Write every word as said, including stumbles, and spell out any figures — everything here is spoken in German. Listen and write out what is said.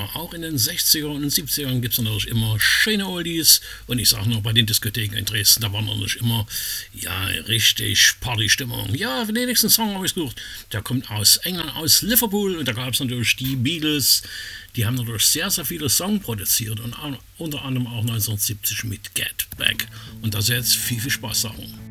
aber auch in den sechzigern und siebzigern gibt es natürlich immer schöne Oldies. Und ich sage nur, bei den Diskotheken in Dresden, da war natürlich immer, ja, richtig Partystimmung. Ja, den nächsten Song habe ich gesucht. Der kommt aus England, aus Liverpool. Und da gab es natürlich die Beatles. Die haben natürlich sehr, sehr viele Songs produziert. Und unter anderem auch neunzehnhundertsiebzig mit Get Back. Und da soll jetzt viel, viel Spaß sagen.